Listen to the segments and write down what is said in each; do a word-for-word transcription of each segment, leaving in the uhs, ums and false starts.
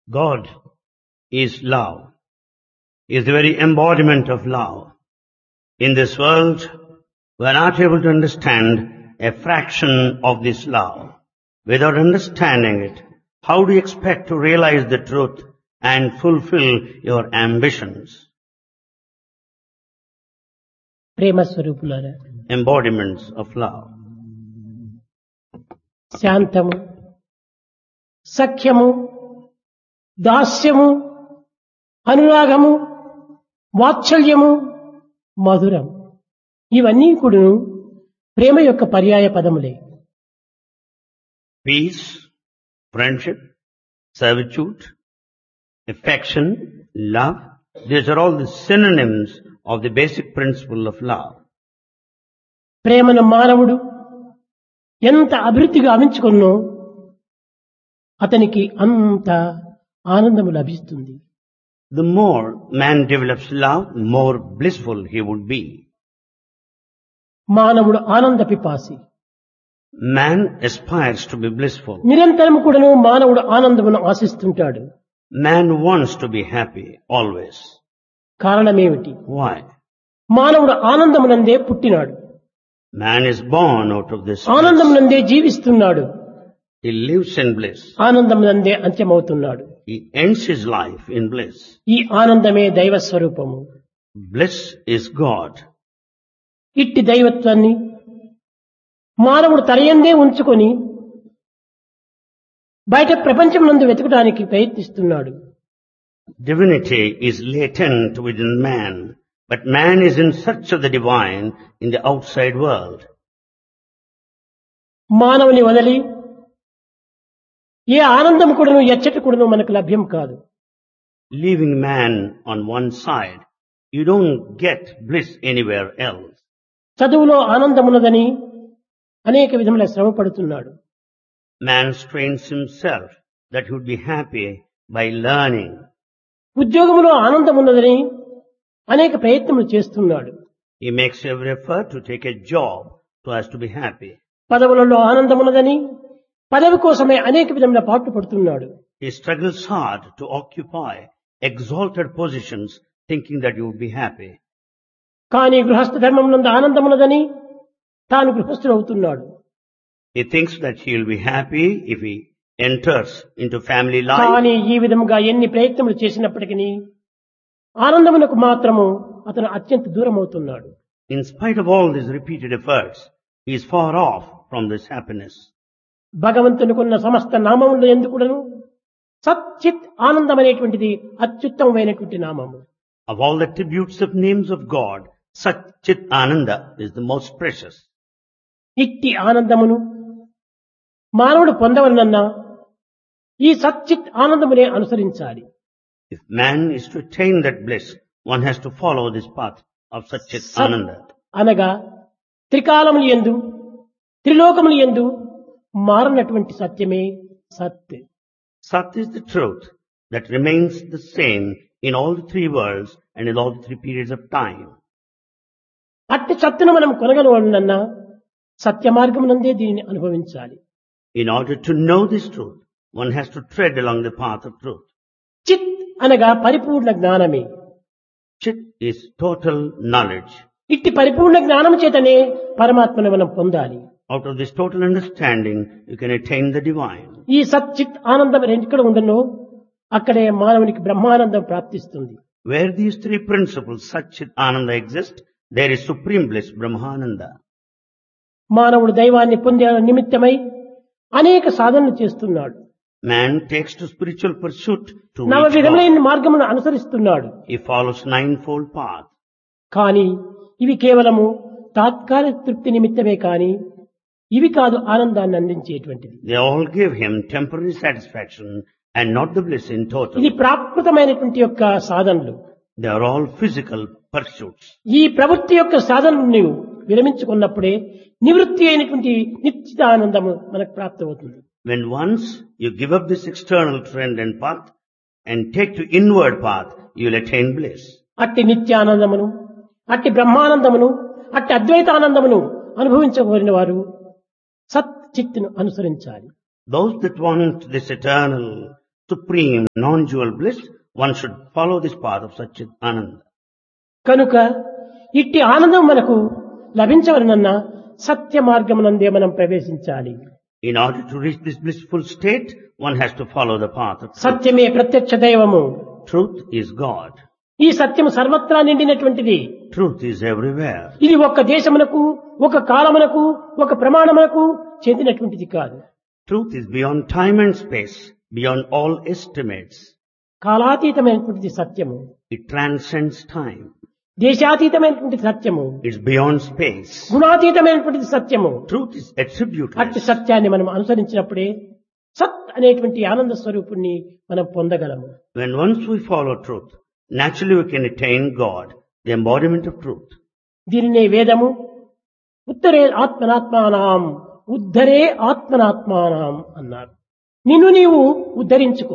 God is love, is the very embodiment of love. In this world, we are not able to understand a fraction of this love. Without understanding it, how do you expect to realize the truth and fulfill your ambitions? ప్రేమ స్వరూపులారా, Embodiments of love. శాంతము, సఖ్యము, దాస్యము, అనురాగము, వాత్సల్యము, మధురం, ఇవన్నీ కూడా ప్రేమ యొక్క పర్యాయ పదములే. Peace, friendship, servitude, affection, love, these are all the synonyms of the basic principle of love. ప్రేమను మానవుడు ఎంత అభివృద్ధిగా ఆవించుకున్నో అతనికి అంత ఆనందము లభిస్తుంది. The more man develops love, more blissful he would be. మానవుడు ఆనంద పిపాసి. Man aspires to be blissful. నిరంతరము కూడాను మానవుడు ఆనందమును ఆశిస్తుంటాడు. Man wants to be happy always. కారణమేమిటి? Why? మానవుడు ఆనందమునందే పుట్టినాడు, Man is born out of this bliss. ఆనందమునందే జీవిస్తున్నాడు, He lives in bliss. ఆనందమునందే అంత్యమవుతున్నాడు. He ends his life in bliss. ఈ ఆనందమే దైవ స్వరూపము. Bliss is God. ఇట్టి దైవత్వాన్ని మానవుడు తనయందే ఉంచుకొని బయట ప్రపంచమునందు వెతకడానికి ప్రయత్నిస్తున్నాడు. Divinity is latent within man, but man is in search of the divine in the outside world. మానవుని వదలి ఏ ఆనందం కూడాను ఎచ్చట కూడాను మనకు లభ్యం కాదు. Leaving man on one side, you don't get bliss anywhere else. చదువులో ఆనందమున్నదని అనేక విధముల శ్రమ పడుతున్నాడు. Man strains himself that he would be happy by learning. ఉద్యోగములో ఆనందమున్నదని అనేక ప్రయత్నములు చేస్తున్నాడు. He makes every effort to take a job so as to be happy. పదవులలో ఆనందమున్నదని పదవి కోసమే అనేక విధముల పాటు పడుతున్నాడు. He struggles hard to occupy exalted positions thinking that you would be happy. కానీ గృహస్థ ధర్మమునందు ఆనందమున్నదని తాను గృహస్థుడు అవుతున్నాడు. He thinks that he will be happy if he enters into family life. కానీ ఈ విధముగా ఎన్ని ప్రయత్నములు చేసినప్పటికీ ఆనందమునకు మాత్రము అతను అత్యంత దూరం అవుతున్నాడు. In spite of all these repeated efforts, he is far off from this happiness. భగవంతునికున్న సమస్త నామములు ఎందుకుడను సచ్చిత్ ఆనందం అనేటువంటిది అత్యుత్తమమైనటువంటి నామము. Of all the attributes of names of God, Satchit Ananda is the most precious. ఇట్టి ఆనందమును మానవుడు పొందవలనన్నా ఈ సచ్చిత్ ఆనందమునే అనుసరించాలి. If man is to attain that bliss, one has to follow this path of Satchit సత్ Ananda. అనగా త్రికాలములు యందు త్రిలోకములు యందు మారనటువంటి సత్యమే సత్. Sat is the truth that remains the same in all the three worlds and in all the three periods of time. అట్టి సత్తును మనం కొనగలవలనన్నా సత్య మార్గమునందే దీనిని అనుభవించాలి. In order to know this truth, one has to tread along the path of truth. చిత్ అనగా పరిపూర్ణ జ్ఞానమే. Chit is total knowledge. ఇట్టి పరిపూర్ణ జ్ఞానము చేతనే పరమాత్మను మనం పొందాలి. Out of this total understanding, you can attain the divine. ఈ సచ్చిత్ ఆనందం ఎక్కడ ఉండనో అక్కడే మానవునికి బ్రహ్మానందం ప్రాప్తిస్తుంది. Where these three principles, Satchit Ananda, exist, there is supreme bliss, Brahmananda. మానవుడు దైవాన్ని పొందే నిమిత్తమై అనేక సాధనలు చేస్తున్నాడు. Man takes to spiritual pursuit to నవ reach God. విధములైన మార్గమును అనుసరిస్తున్నాడు. He follows ninefold path. కానీ ఇవి కేవలము తాత్కాలిక తృప్తి నిమిత్తమే కాని ఇవి కాదు ఆనందాన్ని అందించేటువంటిది. They all give him temporary satisfaction and not the bliss in total. ఇది ప్రాకృతమైనటువంటి యొక్క సాధనలు. They are all physical pursuits. ఈ ప్రవృత్తి యొక్క సాధనలు నీవు విరమించుకున్నప్పుడే నివృత్తి అయినటువంటి నిశ్చిత ఆనందము మనకు ప్రాప్తమవుతుంది. When once you give up this external trend and path and take to inward path, you will attain bliss. అట్టి నిత్యానందమును, అట్టి బ్రహ్మానందమును, అట్టి అద్వైతానందమును అనుభవించగోరిన వారు సత్ చిత్తును అనుసరించాలి. Those that want this eternal supreme, non-dual bliss, one should follow this path of Satchit Ananda. కనుక ఇట్టి ఆనందం మనకు లభించవలనన్నా సత్య మార్గమునందే మనం ప్రవేశించాలి. In order to reach this blissful state, one has to follow the path of truth. సత్యమే ప్రత్యక్ష దైవము. Truth is God. ఈ సత్యము సర్వత్రా నిండినటువంటిది. Truth is everywhere. ఇది ఒక్క దేశమునకు, ఒక కాలమునకు, ఒక ప్రమాణమునకు చెందినటువంటిది కాదు. Truth is beyond time and space, beyond all estimates. కాలాతీతమైనటువంటిది సత్యము. It transcends time. దేశాతీతమైనటువంటి సత్యము. It's beyond space. గుణాతీతమైనటువంటి సత్యము. Truth is attributeless. అట్టి సత్యాన్ని మనం అనుసరించినప్పుడే సత్ అనేటువంటి ఆనంద స్వరూపుణ్ణి మనం పొందగలము. When once we follow truth, naturally we can attain God, the embodiment of truth. దీనినే వేదము ఉత్తరే ఆత్మనాత్మానాం ఉద్ధరే ఆత్మనాత్మానాం అన్నారు. నిన్ను నీవు ఉద్ధరించుకో.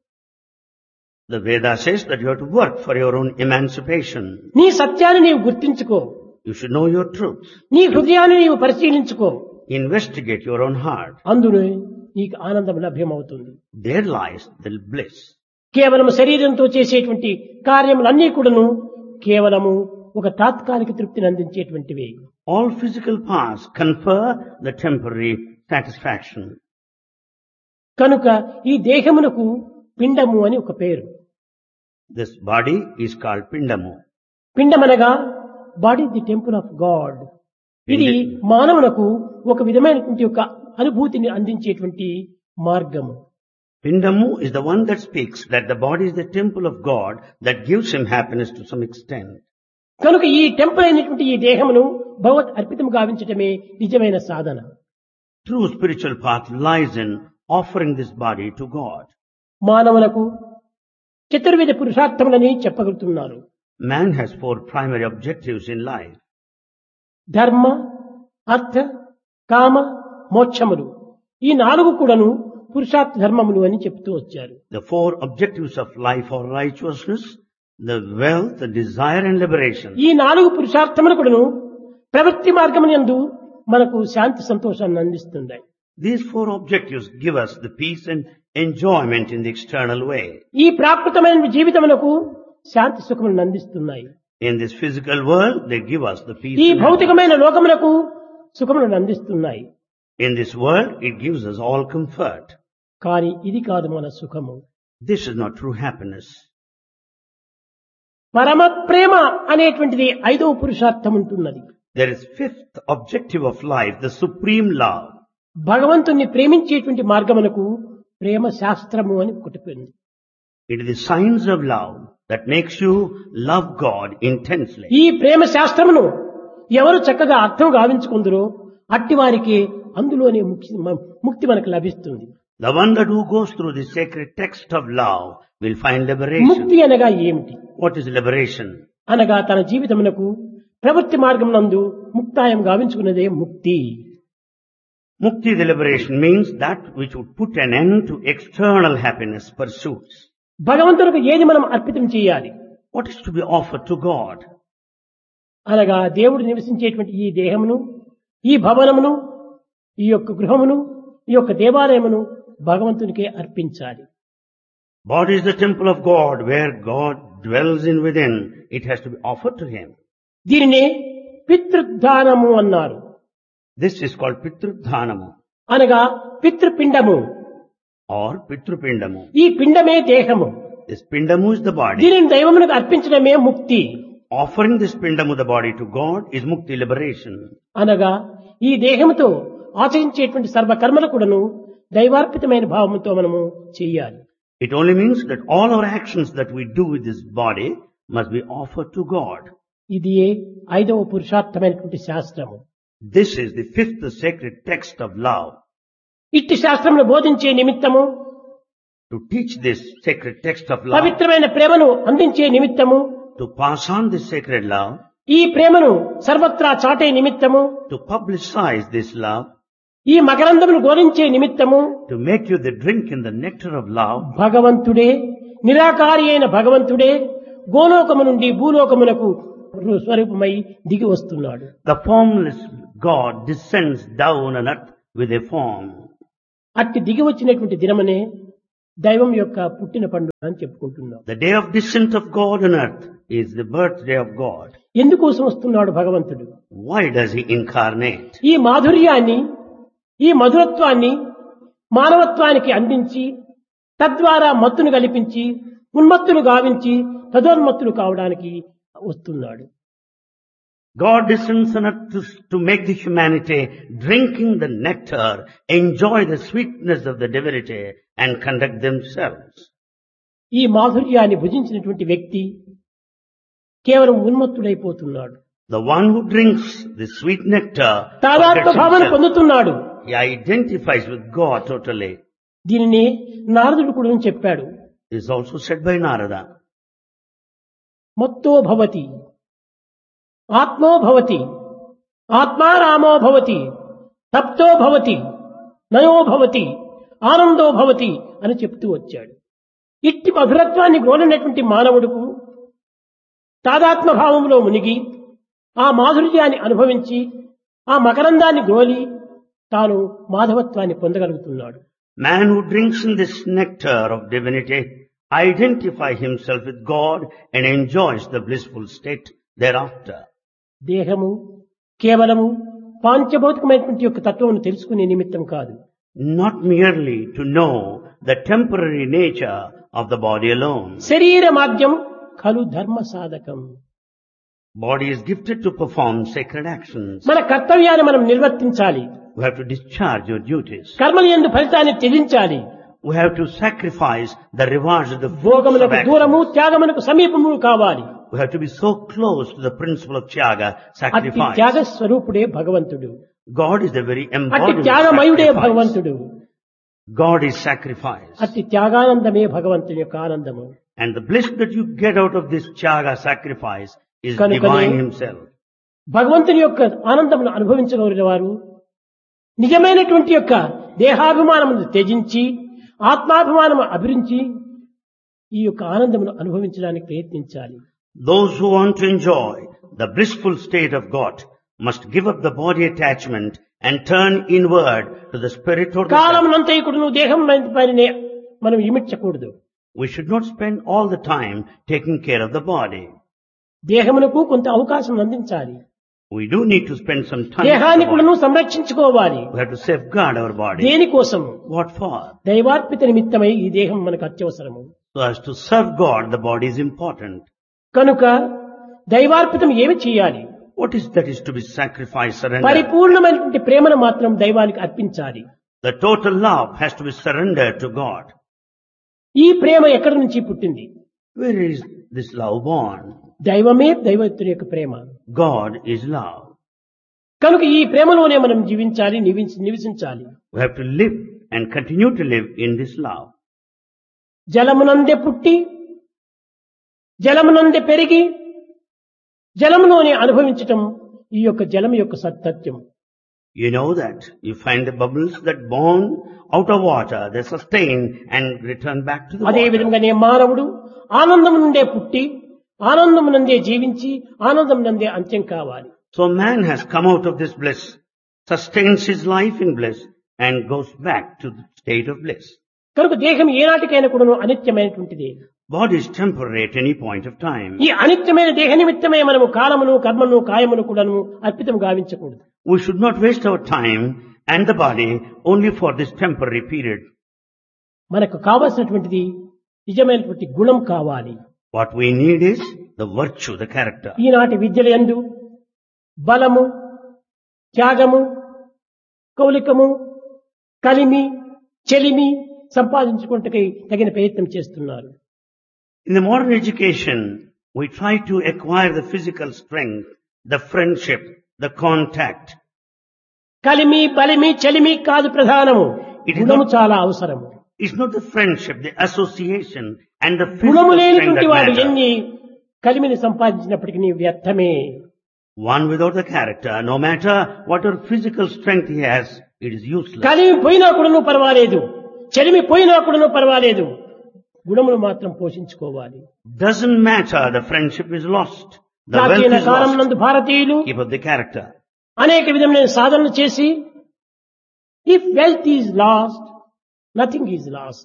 The Veda says that you have to work for your own emancipation. నీ సత్యాన్ని నీవు గుర్తించుకో. You should know your truth. నీ హృదయాన్ని నీవు పరిశీలించుకో. Investigate your own heart. అందులో నీకు ఆనందం లభ్యమవుతుంది. There lies the bliss. కేవలం శరీరంతో చేసేటువంటి కార్యములన్నీ కూడాను కేవలము ఒక తాత్కాలిక తృప్తిని అందించేటువంటివి. All physical paths confer the temporary satisfaction. కనుక ఈ దేహమునకు పిండము అని ఒక పేరు. This body is called Pindamu. పిండమనగా body the temple of God. ఇది మానవులకు ఒక విధమైనటువంటి ఒక అనుభూతిని అందించేటువంటి మార్గము. Pindamu is the one that speaks that the body is the temple of God that gives him happiness to some extent. కనుక ఈ టెంపుల్ అయినటువంటి ఈ దేహమును భగవత్ అర్పితం గావించటమే నిజమైన సాధన. True spiritual path lies in offering this body to God. మానవులకు చతుర్విధ పురుషార్థములని చెప్పగలుగుతున్నారు. Man has four primary objectives in life. ధర్మ, అర్థ, కామ, మోక్షములు. ఈ నాలుగు కూడాను పురుషార్థ ధర్మములు అని చెప్తూ వచ్చారు. The four objectives of life are righteousness, the wealth, the desire and liberation. ఈ నాలుగు పురుషార్థములు కూడాను ప్రవృత్తి మార్గమునందు మనకు శాంతి సంతోషాన్ని అందిస్తుంది. These four objectives give us the peace and enjoyment in the external way. ఈ ప్రాకృతమైన జీవితమునకు శాంతి సుఖములను అందిస్తున్నాయి. In this physical world, they give us the peace. ఈ and భౌతికమైన లోకమునకు సుఖములను అందిస్తున్నాయి. In this world, it gives us all comfort. కానీ ఇది కాదు మన సుఖము. This is not true happiness. పరమ ప్రేమ అనేటువంటిది ఐదవ పురుషార్థం ఉంటున్నది. There is fifth objective of life, the supreme love. భగవంతుణ్ణి ప్రేమించేటువంటి మార్గమునకు ప్రేమ శాస్త్రము అని ఒకటి ఉంది. It is the science of love that makes you love God intensely. ఈ ప్రేమ శాస్త్రమును ఎవరు చక్కగా అర్థం గావించుకుందరో అట్టి వారికి అందులోనే ముక్తి ముక్తి మనకు లభిస్తుంది. The one that who goes through the sacred text of love will find liberation. ముక్తి అనగా ఏమిటి? What is liberation? అనగా తన జీవితమునకు ప్రవృత్తి మార్గం నందు ముక్తాయం గావించుకున్నదే ముక్తి. Mukti, the liberation, means that which would put an end to external happiness pursuits. భగవంతునికి ఏది మనం అర్పితం చేయాలి? What is to be offered to God? అనగా దేవుడు నివసించేటువంటి ఈ దేహమును, ఈ భవనమును, ఈ యొక్క గృహమును, ఈ యొక్క దేవాలయమును భగవంతునికే అర్పించాలి. Body is the temple of God where God dwells in within. It has to be offered to Him. దీనినే పితృదానము అన్నారు. This is called Pitrudhanamu అనగా పితృపిండము or Pitrupindamu. ఈ పిండమే దేహము. This Pindamu is the body. దీనిని దైవమునకు అర్పించడమే ముక్తి. Offering this Pindamu, the body, to God is Mukti, liberation. అనగా ఈ దేహముతో ఆచరించేటువంటి సర్వకర్మలు కూడాను దైవార్పితమైన భావముతో మనము చేయాలి. It only means that all our actions that we do with this body must be offered to God. ఇది ఐదవ పురుషార్థమైనటువంటి శాస్త్రము. This is the fifth sacred text of love. ఇట్టి శాస్త్రమును బోధించే నిమిత్తము, To teach this sacred text of love, పవిత్రమైన ప్రేమను అందించే నిమిత్తము, to pass on this sacred love, ఈ ప్రేమను సర్వత్రా చాటే నిమిత్తము, to publicize this love, ఈ మకరందమును గోరించే నిమిత్తము, to make you the drink in the nectar of love, భగవంతుడే నిరాకారి అయిన భగవంతుడే గోలోకము నుండి భూలోకమునకు స్వరూపమై దిగి వస్తున్నాడు. the formless God descends down on earth with a form. అట్టి దిగి వచ్చినటువంటి దినమనే దైవం యొక్క పుట్టిన పండుగ అని చెప్పుకుంటున్నాం. The day of descent of God on earth is the birthday of God. ఎందుకోసం వస్తున్నాడు భగవంతుడు? Why does he incarnate? ఈ మాధుర్యాన్ని, ఈ మధురత్వాన్ని మానవత్వానికి అందించి తద్వారా మత్తును కల్పించి ఉన్మత్తులు గావించి తదోన్మత్తులు కావడానికి వస్తున్నాడు. God descends on earth to, to make the humanity drinking the nectar, enjoy the sweetness of the divinity and conduct themselves. ఈ మాధుర్యాన్ని భుజించినటువంటి వ్యక్తి కేవలం ఉన్మత్తుడైపోతున్నాడు. The one who drinks the sweet nectar తాదాత్మ forgets భావన himself. పొందుతున్నాడు. He identifies with God totally. దీనిని నారదుడు కూడా చెప్పాడు. This is also said by Narada. మత్తో భవతి, ఆత్మో భవతి, ఆత్మారామో భవతి, తప్తో భవతి, నయో భవతి, ఆనందో భవతి అని చెప్తూ వచ్చాడు. ఇట్టి మధురత్వాన్ని గ్రోలినటువంటి మానవుడుకు తాదాత్మ భావంలో మునిగి ఆ మాధుర్యాన్ని అనుభవించి ఆ మకరందాన్ని గ్రోలి తాను మాధవత్వాన్ని పొందగలుగుతున్నాడు. Man who drinks in this nectar of divinity identifies himself with God and enjoys the blissful state thereafter. దేహము కేవలము పాంచభౌతికమైనటువంటి యొక్క తత్వమును తెలుసుకునే నిమిత్తం కాదు. Not merely to know the temporary nature of the body alone. శరీర మాధ్యం ఖలు ధర్మ సాధకం. Body is gifted to perform sacred actions. మన కర్తవ్యాన్ని మనం నిర్వర్తించాలి. We have to discharge your duties. కర్మల యందు ఫలితాన్ని త్యజించాలి. We have to sacrifice the rewards of the fruits of భోగములకు దూరము, actions. త్యాగమునకు సమీపము కావాలి. We have to be so close to the principle of Tyaga, అట్టి sacrifice. త్యాగ స్వరూపుడే భగవంతుడు. God is the very అట్టి embodiment of త్యాగమయుడే sacrifice. భగవంతుడు. God is sacrifice. అట్టి త్యాగానందమే భగవంతుని యొక్క ఆనందము. And the bliss that you get out of this Tyaga sacrifice is కనుకనే divine himself. భగవంతుని యొక్క ఆనందమును అనుభవించగలిగిన వారు నిజమైనటువంటి యొక్క దేహాభిమానమును త్యజించి ఆత్మాభిమానము అభిరించి ఈ యొక్క ఆనందమును అనుభవించడానికి ప్రయత్నించాలి. Those who want to enjoy the blissful state of God must give up the body attachment and turn inward to the spirit or the self. కాలమునంతైకుడును దేహం పైనే మనం ఇమిడ్చకూడదు. We should not spend all the time taking care of the body. దేహమునకు కొంత అవకాశం అందించాలి. We do need to spend some time with దేహాన్ని the కూడాను body. సంరక్షించుకోవాలి. We have to safeguard our body. దేనికోసం? What for? దైవార్పిత నిమిత్తమై ఈ దేహం మనకు అత్యవసరము. So as to serve God, the body is important. కనుక దైవార్పితం ఏమి చేయాలి? What is that is to be sacrificed, surrendered? పరిపూర్ణమైనటువంటి ప్రేమను మాత్రం దైవానికి అర్పించాలి. The total love has to be surrendered to God. ఈ ప్రేమ ఎక్కడి నుంచి పుట్టింది? Where is this love born? దైవమే దైవత్తుని యొక్క ప్రేమ. God is love. కనుక ఈ ప్రేమలోనే మనం జీవించాలి, నివించ- నివసించాలి. We have to live and continue to live in this love. జలమునందే పుట్టి జలమునందే పెరిగి జలములోనే అనుభవించటం ఈ యొక్క జలం యొక్క సత్యం. You know that. You find the bubbles that born out of water, they sustain and return back to the అదే water. విధంగానే మానవుడు ఆనందము నుండే పుట్టి ఆనందము నందే జీవించి ఆనందం నందే అంత్యం కావాలి. So man has come out of this bliss, sustains his life in bliss and goes back to the state of bliss. కనుక దేహం ఏనాటికైనా కూడాను అనిత్యమైనటువంటిది. Body is temporary at any point of time. ఈ అనిత్యమైన దేహ నిమిత్తమే మనము కాలమును కర్మను కాయమును కూడాను అర్పితం గావించకూడదు. We should not waste our time and the body only for this temporary period. మనకు కావలసినటువంటిది నిజమైనటువంటి గుణం కావాలి. What we need is the virtue, the character. ఈనాటి విద్యల యందు బలము, త్యాగము, కౌలికము, కలిమి, చెలిమి సంపాదించుకుంటకై తగిన ప్రయత్నం చేస్తున్నారు. In the modern education, we try to acquire the physical strength, the friendship, the contact. కలిమి, బలిమి, చెలిమి కాదు ప్రధానము. It is గుణము not- చాలా అవసరము. It's not the friendship, the association and the గుణము physical strength లేనిటువంటి that వాడు matter. ఎన్ని కలిమిని సంపాదించినప్పటికీ వ్యర్థమే. One without the character, no matter whatever physical strength he has, it is useless. కలిమి పోయినా కూడాను పర్వాలేదు, చెలిమి పోయినా కూడాను పర్వాలేదు, గుణమును మాత్రం పోషించుకోవాలి. Doesn't matter, the friendship is lost. The wealth ప్రాచీన is కాలం lost. నందు భారతీయులు Keep up the character. అనేక విధమైన సాధనలు చేసి if wealth is lost nothing is lost,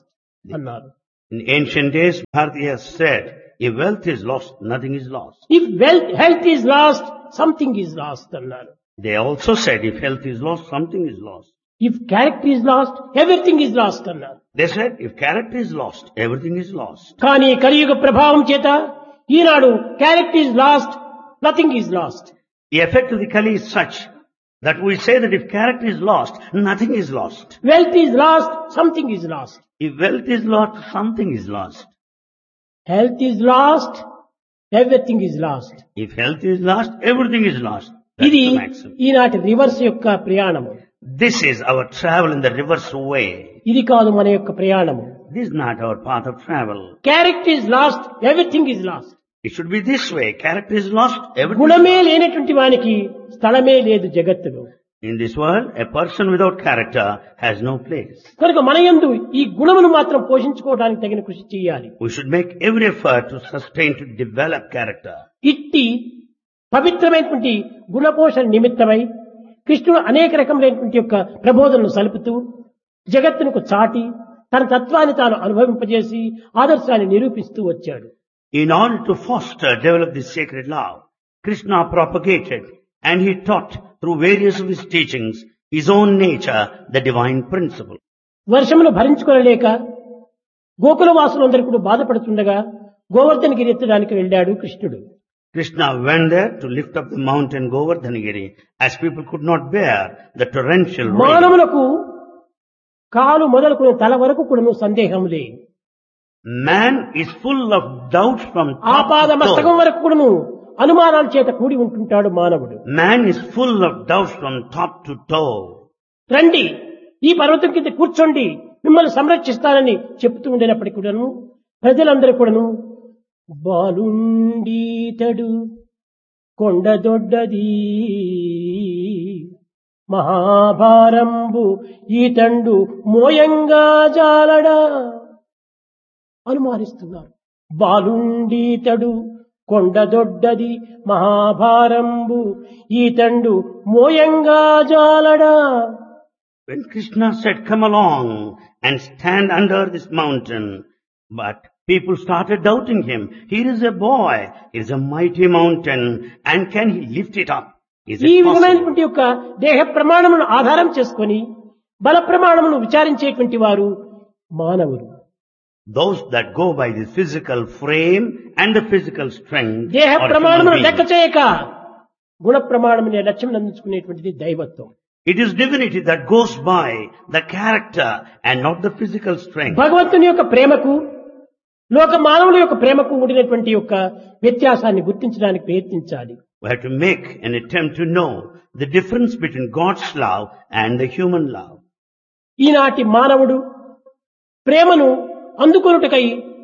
అన్నారు. In ancient days, Bharati has said, if wealth is lost, nothing is lost. If wealth health is lost something is lost అన్నారు. They also said, if health is lost, something is lost. If character is lost everything is lost అన్నారు. They said, if character is lost, everything is lost. కానీ కలియుగ ప్రభావం చేత ఈనాడు character is lost nothing is lost. The effect of the Kali is such that we say that if character is lost, nothing is lost. Wealth is lost something is lost. If wealth is lost, something is lost. Health is lost everything is lost. If health is lost, everything is lost. That's ఇది the maxim. ఈనాటి reverse యొక్క ప్రయాణము. This is our travel in the reverse way. ఇది కాదు మన యొక్క ప్రయాణము. This is not our path of travel. Character is lost everything is lost. It should be this way. Character is lost, everything is గుణమే లేనటువంటి వానికి స్థలమే లేదు జగత్తులో. In this world, a person without character has no place. కనుక మన యందు ఈ గుణమును మాత్రం పోషించుకోవడానికి తగిన కృషి చేయాలి. We should make every effort to sustain, to develop character. ఇట్టి పవిత్రమైనటువంటి గుణపోషణ నిమిత్తమై కృష్ణుడు అనేక రకములైనటువంటి యొక్క ప్రబోధనలు సలుపుతూ జగత్తునకు చాటి తన తత్వాన్ని తాను అనుభవింపజేసి ఆదర్శాన్ని నిరూపిస్తూ వచ్చాడు. In order to foster, develop this sacred love, Krishna propagated and he taught through various of his teachings his own nature, the divine principle. వర్షమును భరించుకోలేక Gokula వాసులందరూ కూడా బాధపడుతుండగా గోవర్ధనగిరి ఎత్తడానికి వెళ్ళాడు కృష్ణుడు. Krishna went there to lift up the mountain Govardhanagiri as people could not bear the torrential rain. మానవులకు కాలు మొదలుకునే తల వరకు కూడా సందేహములే. Man is full of doubts from ఆపాద top to మస్తకం toe. వరకు కూడాను అనుమానాల చేత కూడి ఉంటుంటాడు మానవుడు. Man is full of doubts from top to toe. రండి ఈ పర్వతం కింద కూర్చోండి మిమ్మల్ని సంరక్షిస్తానని చెప్తూ ఉండినప్పటికీ కూడాను ప్రజలందరూ కూడాను బాలుండీతడు కొండదొడ్డది మహాభారంబు ఈతండు మోయంగా జాలడా అనుమానిస్తున్నారు. బాలుండీతడు కొండదొడ్డది మహాభారంబు ఈతండు మోయంగా జాలడా. When Krishna said, come along and stand under this mountain, but people started doubting him. Here is a boy, here is a mighty mountain, and can he lift it up? Is ఈ it possible? విధమైనటువంటి యొక్క దేహ ప్రమాణమును ఆధారం చేసుకొని బల ప్రమాణమును విచారించేటువంటి వారు మానవులు. Those that go by the physical frame and the physical strength దేహ are ప్రమాణమును human లెక్క beings. చేయక గుణ ప్రమాణమునే లక్ష్యం అందించుకునేటువంటిది దైవత్వం. It is divinity that goes by the character and not the physical strength. భగవంతుని యొక్క ప్రేమకు లోక మానవుల యొక్క ప్రేమకు ఉండినటువంటి యొక్క వ్యత్యాసాన్ని గుర్తించడానికి ప్రయత్నించాలి. We have to make an attempt to know the difference between God's love and the human love. ఈనాటి మానవుడు ప్రేమను అందుకొనుటకై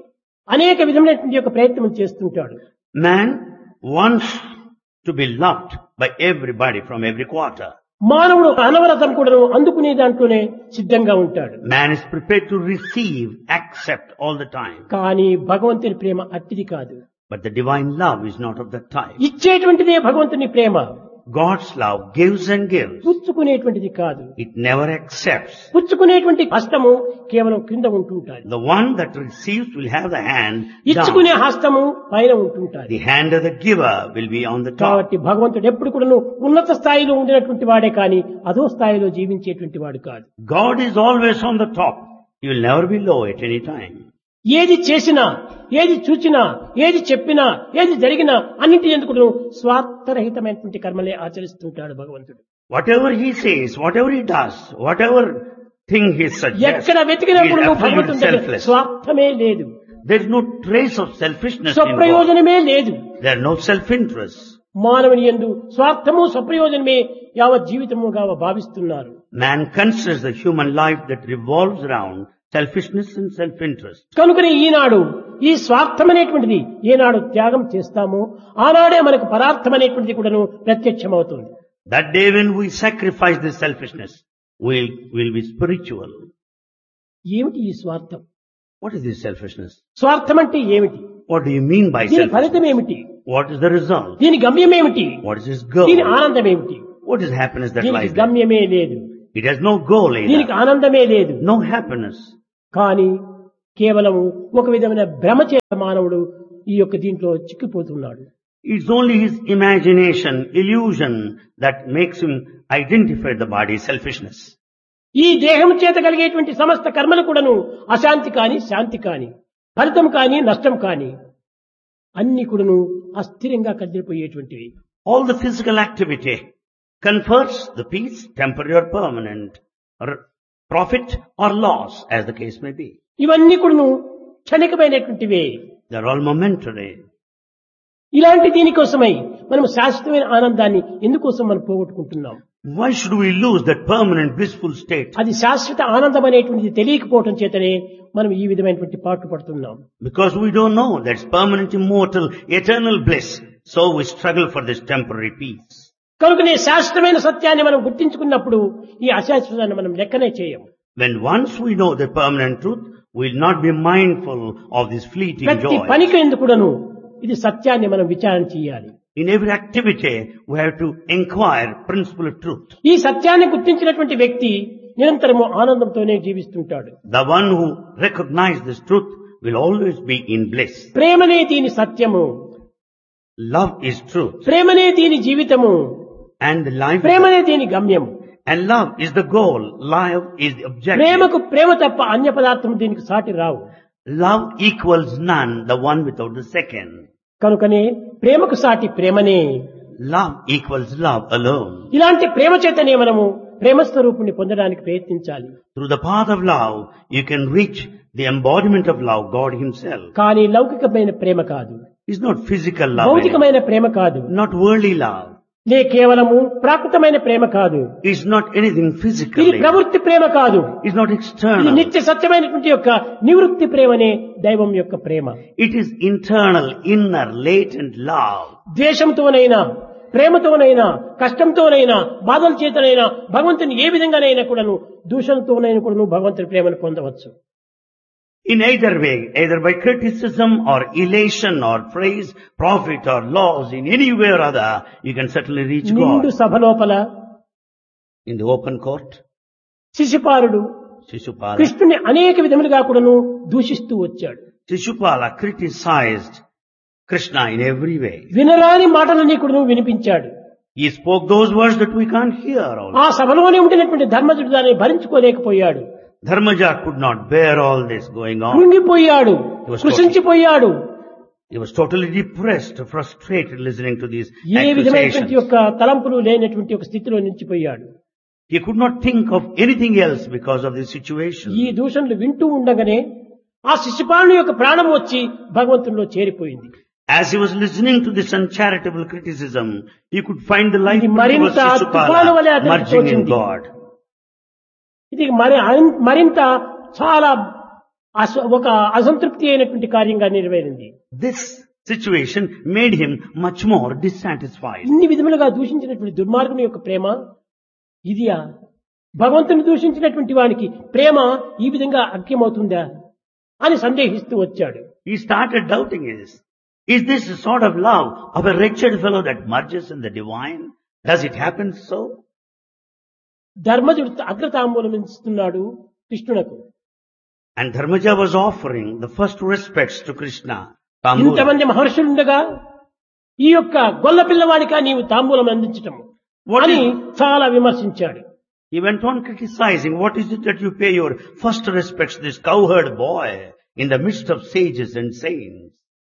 అనేక విధమైనటువంటి యొక్క ప్రయత్నం చేస్తుంటాడు. Man wants to be loved by everybody from every quarter. మానవుడు అనవరతం కూడా అందుకునే దాంట్లోనే సిద్ధంగా ఉంటాడు. Man is prepared to receive, accept all the time. కానీ భగవంతుని ప్రేమ అట్టిది కాదు. But the divine love is not of that type. ఇచ్చేటువంటిదే భగవంతుని ప్రేమ. God's love gives and gives. పుచ్చుకునేటువంటిది కాదు. It never accepts. పుచ్చుకునేటువంటి హస్తము కేవలం కింద ఉంటుంటాది. The one that receives will have the hand ఇచ్చుకునే down. హస్తము పైన ఉంటుంటాది. The hand of the giver will be on the top. కాబట్టి భగవంతుడు ఎప్పుడు కూడా ఉన్నత స్థాయిలో ఉండినటువంటి వాడే కానీ అదో స్థాయిలో జీవించేటువంటి వాడు కాదు. God is always on the top. He will never be low at any time. ఏది చేసినా ఏది చూచినా ఏది చెప్పినా ఏది జరిగినా అన్నింటి ఎందుకు స్వార్థరహితమైనటువంటి కర్మలే ఆచరిస్తుంటాడు భగవంతుడు. Whatever he says, whatever he does, whatever thing he suggests, ఎక్కడ he is వెతికినప్పుడు absolutely భగవంతుడి దగ్గర selfless. స్వార్థమే లేదు, There is no trace of selfishness in God. స్వప్రయోజనమే లేదు. There are no self-interest. మానవుని యందు స్వార్థము స్వప్రయోజనమే యావత్ జీవితముగా భావిస్తున్నారు. Man considers the human life that revolves around selfishness and self-interest. కనుకనే ఈనాడు ఈ స్వార్థం అనేటువంటిది ఏనాడు త్యాగం చేస్తామో ఆనాడే మనకు పరార్థం అనేటువంటిది కూడాను ప్రత్యక్షమవుతుంది. That day when we sacrifice this selfishness, we'll, we'll be spiritual. ఏమిటి ఈ స్వార్థం? What is this selfishness? స్వార్థం అంటే ఏమిటి? What do you mean by దీని selfishness? ఫలితం ఏమిటి? What is the result? దీని గమ్యం ఏమిటి? What is its goal? దీని ఆనందం ఏమిటి? What is happiness that దీనికి lies there? గమ్యమే లేదు, It has no goal దీనికి either. ఆనందమే లేదు. No happiness. కానీ కేవలం ఒక విధమైన భ్రమ చేత మానవుడు ఈ యొక్క దీంట్లో చిక్కిపోతున్నాడు. It's only his imagination, illusion that makes him identify the body, selfishness. ఈ దేహం చేత కలిగేటువంటి సమస్త కర్మలు కూడాను అశాంతి కాని శాంతి కాని ఫలితం కాని నష్టం కాని అన్ని కూడాను అస్థిరంగా కదిలిపోయేటువంటివి. All the physical activity confers the peace, temporary or permanent, or profit or loss, as the case may be. ఇవన్నీ కూడాను క్షణికమైనటువంటివే. They're all momentary. ఇలాంటి దీనికోసమై మనం శాశ్వతమైన ఆనందాన్ని ఎందుకోసం మనం పోగొట్టుకుంటున్నాం? Why should we lose that permanent blissful state? అది శాశ్వత ఆనందం అనేటువంటిది తెలియకపోవటం చేతనే మనం ఈ విధమైనటువంటి పాటు పడుతున్నాం. Because we don't know that's permanent, immortal, eternal bliss. So we struggle for this temporary peace. కనుకనే శాశ్వతమైన సత్యాన్ని మనం గుర్తించుకున్నప్పుడు ఈ అశాశ్వతాన్ని మనం లెక్కనే చేయం. When once we know the permanent truth, we will not be mindful of this fleeting ప్రతి joy. పనికి ఎందుకును ఇది సత్యాన్ని మనం విచారణ చేయాలి. In every activity, we have to inquire principle of truth. ఈ సత్యాన్ని గుర్తించినటువంటి వ్యక్తి నిరంతరము ఆనందంతోనే జీవిస్తుంటాడు. The one who recognizes this truth will always be in bliss. ప్రేమనే దీని సత్యము, Love is truth. ప్రేమనే దీని జీవితము, And life ప్రేమనే దీని గమ్యం. and love is the goal. Love is the objective. ప్రేమకు ప్రేమ తప్ప అన్య పదార్థం దీనికి సాటి రావు. Love equals none, the one without the second. కనుకనే ప్రేమకు సాటి ప్రేమనే. Love equals love alone. ఇలాంటి ప్రేమ చేతనే మనము ప్రేమ స్వరూపుని పొందడానికి ప్రయత్నించాలి. Through the path of love, you can reach the embodiment of love, God Himself. కానీ లౌకికమైన ప్రేమ కాదు, It's not physical love, భౌతికమైన ప్రేమ కాదు, not worldly love. లే కేవలము ప్రాకృతమైన ప్రేమ కాదు, It's not anything ఇది physically. ప్రవృత్తి ప్రేమ కాదు, It's not ఇది external. నిత్య సత్యమైనటువంటి యొక్క నివృత్తి ప్రేమనే దైవం యొక్క ప్రేమ. It is internal, inner, latent love. ద్వేషంతోనైనా ప్రేమతోనైనా కష్టంతోనైనా బాధల చేతనైనా భగవంతుని ఏ విధంగానైనా కూడాను దూషణతోనైనా కూడాను భగవంతుని ప్రేమను పొందవచ్చు. In either way, either by criticism or elation or praise, profit or loss, in any way or other, you can certainly reach నిండు God. సభ లోపల In the open court, శిశుపాలుడు Shishupala, కృష్ణుని అనేక విధములుగా కూడాను దూషిస్తూ వచ్చాడు. Shishupala criticized Krishna in every way. వినరాని మాటలన్నీ కూడాను వినిపించాడు. He spoke those words that we can't hear also. ఆ సభలోనే ఉండినటువంటి ధర్మజుడు దాన్ని భరించుకోలేకపోయాడు. Dharmaja could not bear all this going on. కృంగిపోయాడు, కృషించిపోయాడు. He was totally depressed, frustrated listening to these ఏ విధమైనటువంటి accusations. యొక్క తలంపులు లేనటువంటి ఒక స్థితిలో నిలిచిపోయాడు. He could not think of anything else because of this situation. ఈ దూషణలు వింటూ ఉండగానే ఆ శిశుపాలుని యొక్క ప్రాణం వచ్చి భగవంతునిలో చేరిపోయింది. As he was listening to this uncharitable criticism, he could find the life ఇది of మరింత తుఫాను వలె Shishupala అతనికి merging in తోచింది. God. ఇది మరి మరింత చాలా అస- ఒక అసంతృప్తి అయినటువంటి కార్యంగా నెరవేరింది. This situation made him much more dissatisfied. ఇన్ని విధములుగా దూషించినటువంటి దుర్మార్గుని యొక్క ప్రేమ ఇదియా? భగవంతుని దూషించినటువంటి వానికి ప్రేమ ఈ విధంగా అఖ్యమవుతుందా అని సందేహిస్తూ వచ్చాడు. He started doubting this. Is this the sort of love of a wretched fellow that merges in the divine? Does it happen so? ధర్మజుడు అగ్రతాంబూలం ఇస్తున్నాడు కృష్ణునకు. And Dharmaja was offering the first respects to Krishna. Tambulam. ఇంతమంది మహర్షులుండగా ఈ యొక్క గొల్ల పిల్లవాడిగా నీవు తాంబూలం అందించటం What అని is- చాలా విమర్శించాడు. He went on criticizing, what is it that you pay your first respects to this cowherd boy in the midst of sages and saints?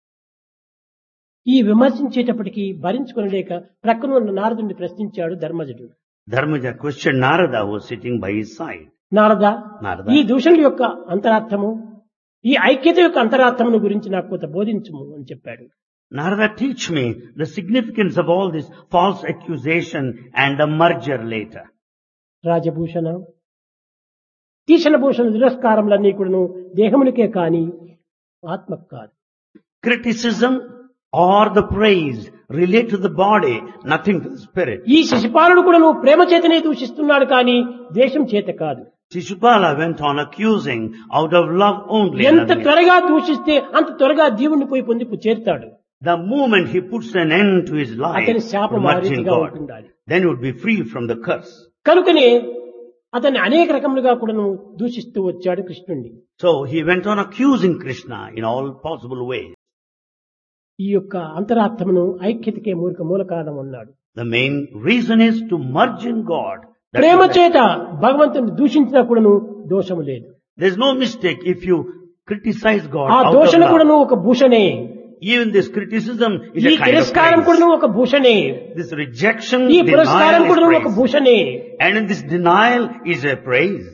ఈ విమర్శించేటప్పటికి భరించుకొనలేక ప్రక్కన ఉన్న నారదుని ప్రశ్నించాడు ధర్మజుడు. Dharmaja questioned Narada who was sitting by his side. Narada, Narada. ఈ దూషణల యొక్క అంతరార్థము, ఈ ఐక్యత యొక్క అంతరార్థమును గురించి నాకు కొంత బోధించుము అని చెప్పాడు. Narada, teach me the significance of all this false accusation and the merger later. Rajabhushana తీషణ భూషణ తిరస్కారములన్నీ కూడాను దేహమునికే కాని ఆత్మకు కాదు. Criticism or the praise relate to the body, nothing to the spirit. ఈ శిశుపాలుడు కూడాను ప్రేమ చేతనే దూషిస్తున్నాడు కానీ ద్వేషం చేత కాదు. Shishupala went on accusing out of love only. ఎంత nothing else. త్వరగా దూషిస్తే అంత త్వరగా జీవుని పోయి పొంది చేరుతాడు. The moment he puts an end to his life, అతని శాపం ఆ merging రీతిగా God, ఉంటుండాలి. then he would be free from the curse. కనుకనే అతన్ని అనేక రకములుగా కూడాను దూషిస్తూ వచ్చాడు కృష్ణుణ్ణి. So he went on accusing Krishna in all possible ways. ఈ యొక్క అంతరార్థమును ఐక్యతకే మూల మూల కారణం అన్నాడు. The main reason is to merge in God. That Prema is- చేత భగవంతుని దూషించినా కూడాను దోషము లేదు. There's no mistake if you criticize God ఆ out of దోషణ love. కూడాను ఒక భూషణే. Even this criticism is ఈ a kind of తిరస్కారం praise. కూడాను ఒక భూషణే. This rejection, ఈ పురస్కారం denial కూడాను is ఒక praise. భూషణే. And in this denial is a praise.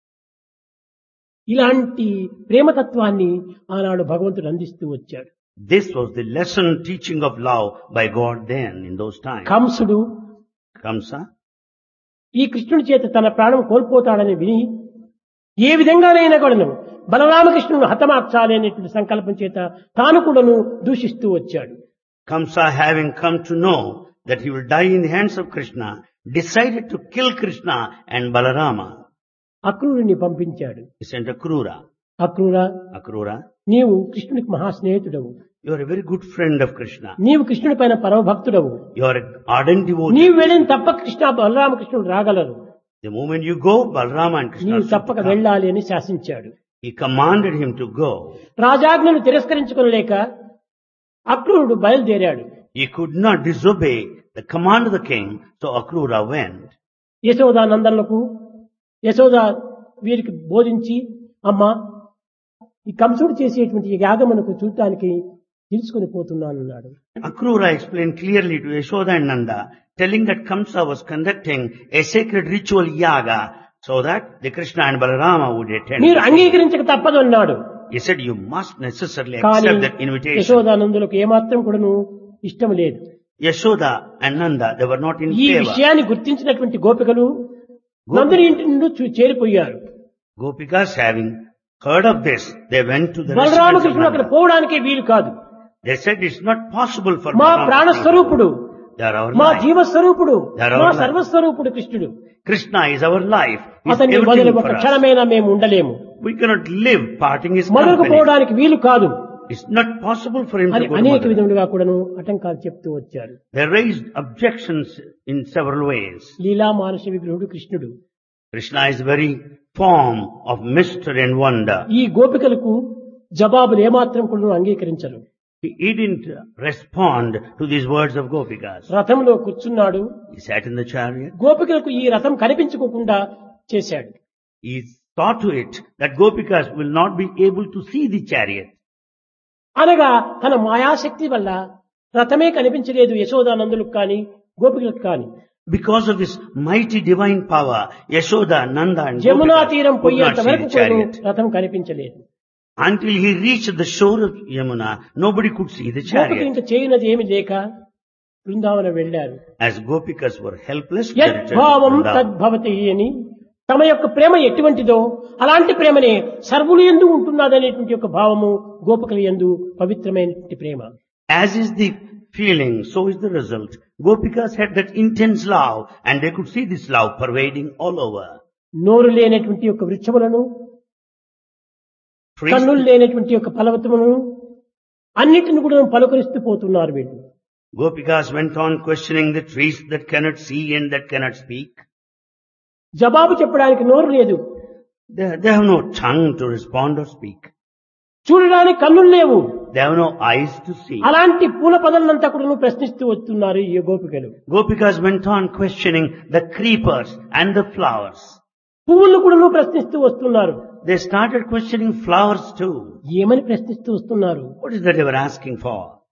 ఇలాంటి ప్రేమతత్వాన్ని ఆనాడు భగవంతుడు అందిస్తూ వచ్చాడు. This was the lesson teaching of love by God then in those times. Kamsudu Kamsa, ఈ కృష్ణుడి చేత తన ప్రాణం కోల్పోతాడని విని ఏ విధంగానైనా కూడాను బలరామకృష్ణుడు హతమార్చాలి అనేటువంటి సంకల్పం చేత తాను కూడాను దూషిస్తూ వచ్చాడు. Kamsa, having come to know that he will die in the hands of Krishna, decided to kill Krishna and Balarama. అక్రూరుని పంపించాడు. He sent Akrura. Akrura, Akrura, నీవు కృష్ణునికి మహాస్నేహితుడవు. you are a very good friend of Krishna. నీవు కృష్ణుడి పైన పరమభక్తుడవు. You are an ardent devotee. నీవు వెళ్ళిన తప్ప Krishna బలరామకృష్ణుడు రాగలరు. The moment you go, Balarama and Krishna నీవు should తప్పక come. వెళ్ళాలి అని శాసించాడు. He commanded him to go. రాజాజ్ఞను తిరస్కరించుకోలేక అక్రూరుడు బయలుదేరాడు. He could not disobey the command of the king, so Akrura went. యశోదానందనులకు Yashoda వీరికి బోధించి, అమ్మా ఈ కంసుడు చేసేటువంటి ఈ యాగమునకు చూడటానికి తీసుకుని పోతున్నానన్నాడు. Akrura explained clearly to Yashoda and Nanda, telling that Kamsa was conducting a sacred ritual yaga so that the Krishna and Balarama would attend. మీరు అంగీకరించక తప్పదు అన్నాడు. He said, you must necessarily కానీ accept that invitation. యశోదానందులకు ఏమాత్రం కూడాను ఇష్టం లేదు. Yashoda and Nanda, they were not in ఈ favor. విషయాన్ని గుర్తించినటువంటి గోపికలు నందుని ఇంటి నుండి చూ- చేరిపోయారు. Gopikas, having heard of this, they went to the residence of బలరామకృష్ణుడు అక్కడ Nanda. పోవడానికే వీలు కాదు. They said it's not possible for మా Balram ప్రాణస్వరూపుడు, to go. They are our మా life. జీవస్వరూపుడు, They are మా our life. సర్వస్వరూపుడు కృష్ణుడు. Krishna is our life. He's అతన్ని వదిలి everything ఒక for us. క్షణమైనా మేము ఉండలేము. We cannot live parting his మొదలుకు company. పోవడానికి వీలు కాదు It's not possible for him అని to go to అనేక Mathura. విధములుగా కూడాను ఆటంకాలు చెప్తూ వచ్చారు. They raised objections in several ways. లీలా మానస విగ్రహుడు కృష్ణుడు. Krishna is the very form of mystery and wonder. ఈ గోపికలకు జవాబులు ఏమాత్రం కూడా అంగీకరించరు. He, he didn't respond to these words of Gopikas. రథంలో కూర్చున్నాడు. He sat in the chariot. గోపికలకు ఈ రథం కనిపించుకోకుండా చేశాడు. He saw to it that Gopikas will not be able to see the chariot. అనగా తన మాయాశక్తి వల్ల రథమే కనిపించలేదు యశోదానందులకు కానీ గోపికలకు కానీ. Because of his mighty divine power, Yashoda, Nanda and Jamuna Gopikas తీరం could పోయేంత not see వరకు the కూడా chariot. రథం కనిపించలేదు. Until he reached the shore of Yamuna, nobody could see the గోపికలు chariot. ఇంకా చేయనది ఏమి లేక బృందావన వెళ్ళారు. As Gopikas were helpless, they returned to యద్భావం Vrindavan. తద్భవతి అని తమ యొక్క ప్రేమ ఎటువంటిదో అలాంటి ప్రేమనే సర్వులు యందు ఉంటున్నదనేటువంటి యొక్క భావము గోపికల యందు పవిత్రమైనటువంటి ప్రేమ. As is the feeling, so is the result. Gopikas had that intense love and they could see this love pervading all over. నోరు లేనటువంటి యొక్క వృక్షములను, Trees, కన్నులు లేనటువంటి యొక్క ఫలవతములను అన్నిటిని కూడా పలుకరిస్తూ పోతున్నారు వీళ్ళు. Gopikas went on questioning the trees that cannot see and that cannot speak. జవాబు చెప్పడానికి నోరు లేదు, They, they have no tongue to respond or speak. చూడడానికి కన్నులు లేవు. They have no eyes to see. అలాంటి పూల పదలంతా కూడా ప్రశ్నిస్తూ వస్తున్నారు ఈ గోపికలు. Gopikas went on questioning the creepers and the flowers. పువ్వులను కూడా ప్రశ్నిస్తూ వస్తున్నారు. They started questioning flowers too. ఏమని ప్రశ్నిస్తూ వస్తున్నారు? What is that they were asking for?